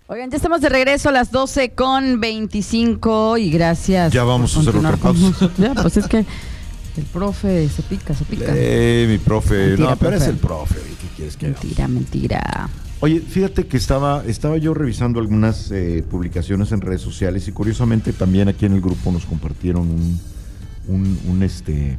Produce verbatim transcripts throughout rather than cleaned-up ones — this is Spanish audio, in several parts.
Oigan, ya estamos de regreso a las doce con veinticinco y gracias. Ya vamos a hacer otra pausa. Ya, pues es que el profe se pica, se pica. Eh, mi profe. Mentira, no, pero profe. es el profe. ¿Qué quieres que haga? Mentira, mentira. Oye, fíjate que estaba, estaba yo revisando algunas eh, publicaciones en redes sociales y curiosamente también aquí en el grupo nos compartieron un, un, un este,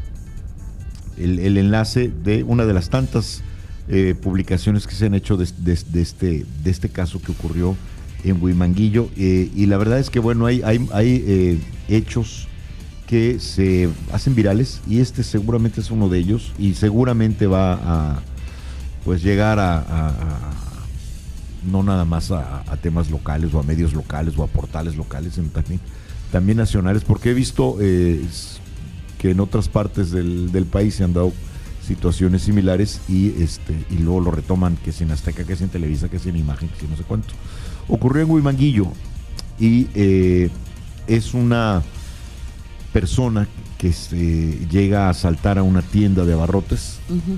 el, el enlace de una de las tantas eh, publicaciones que se han hecho de, de, de, este, de este caso que ocurrió en Huimanguillo eh, y la verdad es que bueno, hay, hay, hay eh, hechos que se hacen virales y este seguramente es uno de ellos y seguramente va a pues llegar a, a, a no nada más a, a temas locales o a medios locales o a portales locales, sino también, también nacionales, porque he visto eh, que en otras partes del, del país se han dado situaciones similares y este y luego lo retoman, que es en Azteca, que es en Televisa, que es en Imagen, que es en no sé cuánto. Ocurrió en Huimanguillo y eh, es una persona que se llega a asaltar a una tienda de abarrotes. Uh-huh.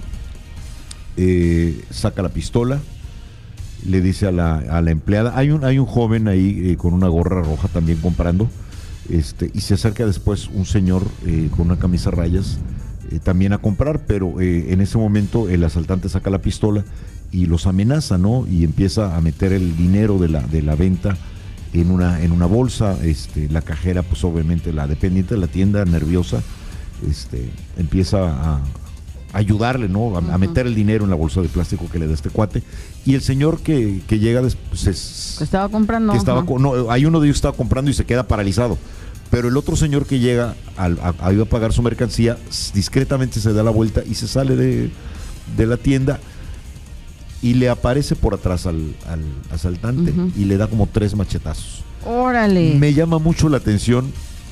Eh, saca la pistola, le dice a la, a la empleada, hay un, hay un joven ahí eh, con una gorra roja también comprando, este, y se acerca después un señor eh, con una camisa a rayas eh, también a comprar, pero eh, en ese momento el asaltante saca la pistola y los amenaza, ¿no? Y empieza a meter el dinero de la, de la venta en una, en una bolsa, este, la cajera, pues obviamente la dependiente de la tienda, nerviosa, este, empieza a ayudarle, ¿no? A, uh-huh. a meter el dinero en la bolsa de plástico que le da este cuate. Y el señor que, que llega después es, que estaba comprando. Que estaba, uh-huh. no, hay uno de ellos que estaba comprando y se queda paralizado. Pero el otro señor que llega al, a, a ir a pagar su mercancía, discretamente se da la vuelta y se sale de, de la tienda y le aparece por atrás al, al asaltante uh-huh. y le da como tres machetazos. ¡Órale! Me llama mucho la atención,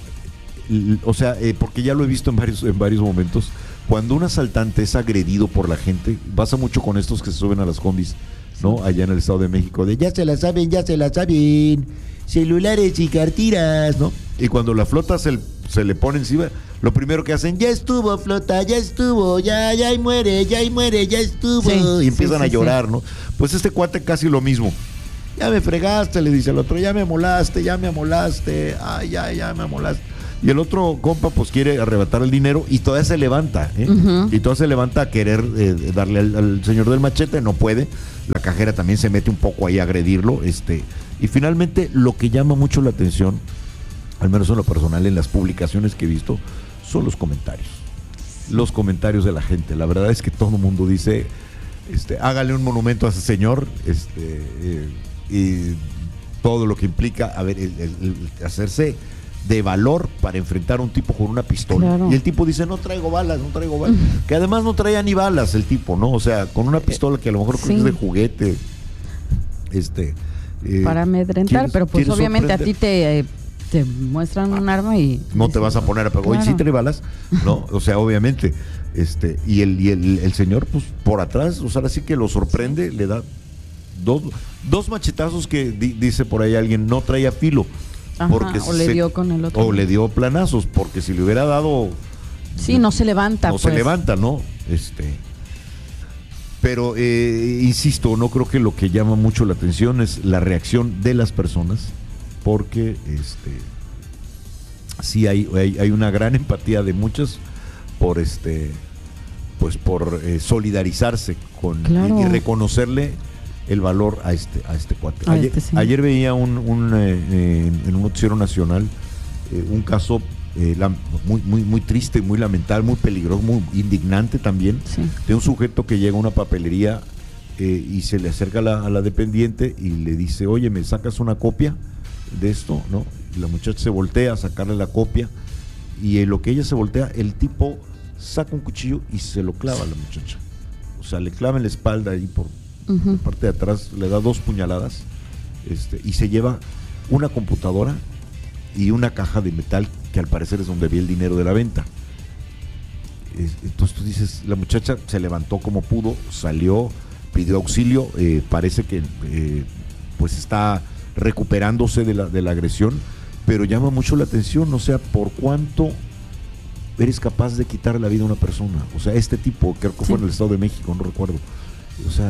o sea, eh, porque ya lo he visto en varios, en varios momentos. Cuando un asaltante es agredido por la gente, pasa mucho con estos que se suben a las combis, ¿no? Allá en el Estado de México, de ya se la saben, ya se la saben, celulares y carteras, ¿no? Y cuando la flota se, se le pone encima, lo primero que hacen, ya estuvo flota, ya estuvo, ya, ya y muere, ya y muere, ya estuvo, sí, y empiezan sí, sí, a llorar, sí. ¿no? Pues este cuate casi lo mismo. Ya me fregaste, le dice al otro, ya me amolaste, ya me amolaste, ay, ya, ya me amolaste. Y el otro compa pues quiere arrebatar el dinero y todavía se levanta, ¿eh? Uh-huh. Y todavía se levanta a querer eh, darle al, al señor del machete, no puede. La cajera también se mete un poco ahí a agredirlo. Este, y finalmente lo que llama mucho la atención, al menos en lo personal, en las publicaciones que he visto, son los comentarios. Los comentarios de la gente. La verdad es que todo el mundo dice, este, hágale un monumento a ese señor, este, eh, y todo lo que implica, a ver, el, el, el hacerse de valor para enfrentar a un tipo con una pistola. Claro. Y el tipo dice, no traigo balas, no traigo balas. Que además no traía ni balas el tipo, ¿no? O sea, con una pistola que a lo mejor sí. creo que es de juguete. Este. Eh, para amedrentar, pero pues obviamente a ti te, eh, te muestran un arma y... No te vas a poner a pegar. Oye, sí trae balas, ¿no? O sea, obviamente. Este, y el, y el, el señor, pues, por atrás, o sea, así que lo sorprende, le da dos, dos machetazos que di, dice por ahí alguien, no traía filo. Ajá, porque o le se, dio con el otro. O le dio planazos, porque si le hubiera dado... Sí, no se levanta. No pues. se levanta, ¿no? Este, pero, eh, insisto, no creo que lo que llama mucho la atención es la reacción de las personas, porque este, sí hay, hay, hay una gran empatía de muchos por este, pues por eh, solidarizarse con claro. y, y reconocerle el valor a este a este cuate. Ayer, este sí. ayer veía un, un eh, en un noticiero nacional eh, un caso eh, la, muy muy muy triste, muy lamentable, muy peligroso, muy indignante también, sí. de un sujeto que llega a una papelería eh, y se le acerca a la, a la dependiente y le dice, oye, ¿me sacas una copia de esto? ¿No? Y la muchacha se voltea a sacarle la copia y en lo que ella se voltea, el tipo saca un cuchillo y se lo clava a la muchacha. O sea, le clava en la espalda ahí por Uh-huh. la parte de atrás, le da dos puñaladas este, y se lleva una computadora y una caja de metal que al parecer es donde había el dinero de la venta. Entonces tú dices, la muchacha se levantó como pudo, salió, pidió auxilio, eh, parece que eh, pues está recuperándose de la, de la agresión, pero llama mucho la atención, o sea, por cuánto eres capaz de quitar la vida a una persona. O sea, este tipo, creo que sí. fue en el Estado de México, no recuerdo. O sea,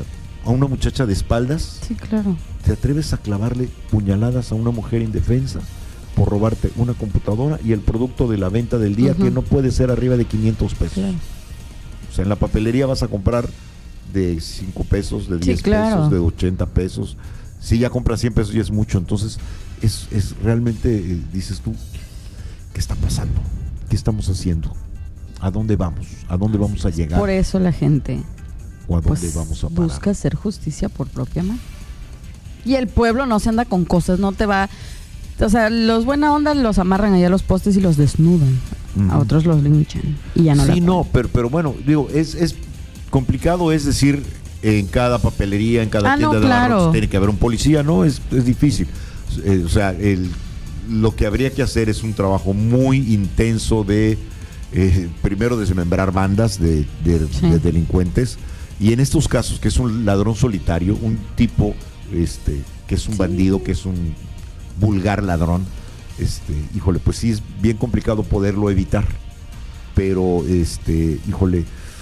a una muchacha de espaldas? Sí, claro. ¿Te atreves a clavarle puñaladas a una mujer indefensa por robarte una computadora y el producto de la venta del día, uh-huh, que no puede ser arriba de quinientos pesos? Claro. O sea, en la papelería vas a comprar de cinco pesos, de diez, sí, claro, pesos, de ochenta pesos. Si ya compras cien pesos ya es mucho. Entonces, es, es realmente, eh, dices tú, ¿qué está pasando? ¿Qué estamos haciendo? ¿A dónde vamos? ¿A dónde vamos a llegar? Por eso la gente, ¿o a dónde pues, vamos a parar? Busca hacer justicia por propia mano. Y el pueblo no se anda con cosas, no te va... O sea, los buena onda los amarran allá a los postes y los desnudan. Uh-huh. A otros los linchan y ya no. Sí, no, pero, pero bueno, digo, es, es complicado, es decir, en cada papelería, en cada ah, tienda no, de claro, abarrotes tiene que haber un policía, ¿no? Es, es difícil. Eh, o sea, el, lo que habría que hacer es un trabajo muy intenso de, eh, primero, desmembrar bandas de, de, sí, de delincuentes. Y en estos casos, que es un ladrón solitario, un tipo este, que es un, sí, bandido, que es un vulgar ladrón, este, híjole, pues sí es bien complicado poderlo evitar, pero este, híjole,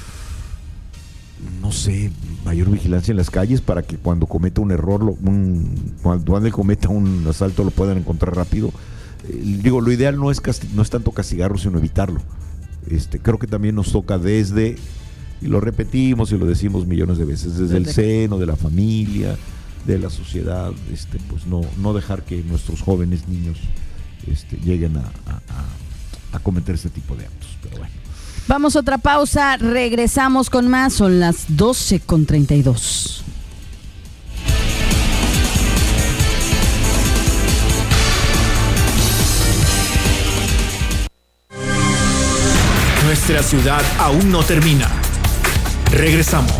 no sé, mayor vigilancia en las calles para que cuando cometa un error, lo, un, cuando él cometa un asalto lo puedan encontrar rápido. Eh, digo, lo ideal no es casti- no es tanto castigarlo, sino evitarlo. Este, creo que también nos toca desde, y lo repetimos y lo decimos millones de veces, desde, desde el seno de la familia, de la sociedad, este, pues no, no dejar que nuestros jóvenes niños este, lleguen a, a, a cometer ese tipo de actos. Pero bueno. Vamos a otra pausa, regresamos con más, son las doce con treinta y dos. Nuestra ciudad aún no termina. Regresamos.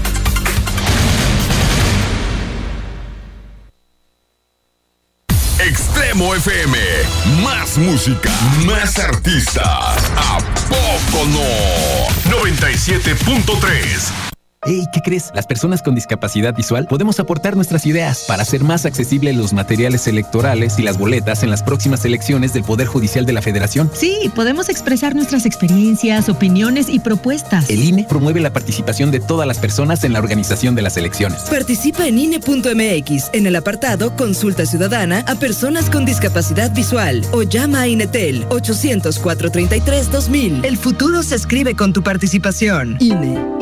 Extremo F M, más música, más artistas. ¿A poco no? noventa y siete punto tres. Hey, ¿qué crees? Las personas con discapacidad visual podemos aportar nuestras ideas para hacer más accesibles los materiales electorales y las boletas en las próximas elecciones del Poder Judicial de la Federación. Sí, podemos expresar nuestras experiencias, opiniones y propuestas. El I N E promueve la participación de todas las personas en la organización de las elecciones. Participa en I N E punto M X en el apartado Consulta Ciudadana a personas con discapacidad visual o llama a INETEL ochocientos, cuatrocientos treinta y tres, dos mil. El futuro se escribe con tu participación. I N E.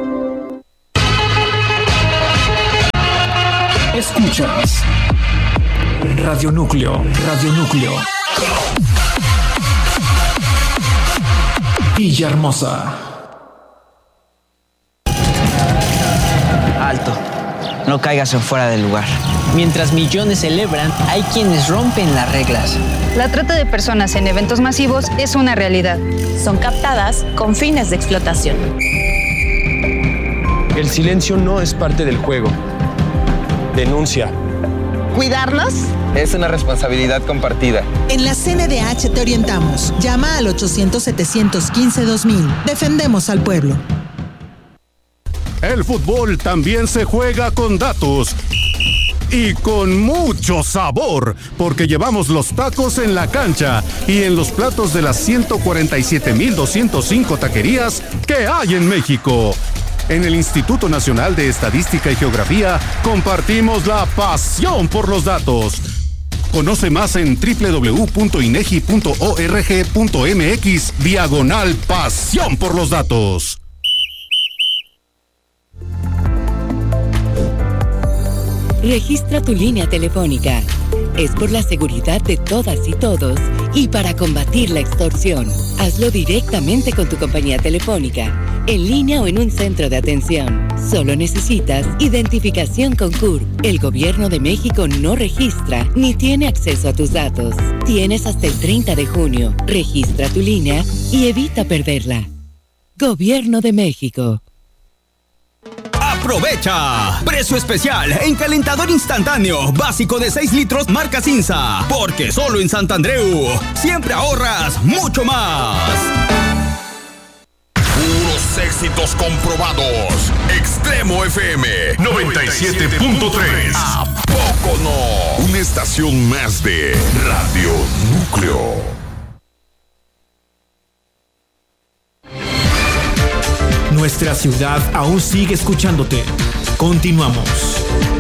Escuchas Radio Núcleo, Radio Núcleo. Villahermosa. Alto, no caigas en fuera del lugar. Mientras millones celebran, hay quienes rompen las reglas. La trata de personas en eventos masivos es una realidad. Son captadas con fines de explotación. El silencio no es parte del juego. Denuncia. ¿Cuidarlos? Es una responsabilidad compartida. En la C N D H te orientamos. Llama al ochocientos, setecientos quince, dos mil. Defendemos al pueblo. El fútbol también se juega con datos. Y con mucho sabor, porque llevamos los tacos en la cancha y en los platos de las ciento cuarenta y siete mil doscientos cinco taquerías que hay en México. En el Instituto Nacional de Estadística y Geografía compartimos la pasión por los datos. Conoce más en doble u doble u doble u punto inegi punto org punto m x diagonal pasión por los datos. Registra tu línea telefónica. Es por la seguridad de todas y todos y para combatir la extorsión. Hazlo directamente con tu compañía telefónica, en línea o en un centro de atención. Solo necesitas identificación con C U R P. El Gobierno de México no registra ni tiene acceso a tus datos. Tienes hasta el treinta de junio. Registra tu línea y evita perderla. Gobierno de México. ¡Aprovecha! Precio especial en calentador instantáneo básico de seis litros marca Cinza. Porque solo en Santandreu siempre ahorras mucho más. Puros éxitos comprobados. Extremo F M noventa y siete punto tres. ¿A poco no? Una estación más de Radio Núcleo. Nuestra ciudad aún sigue escuchándote. Continuamos.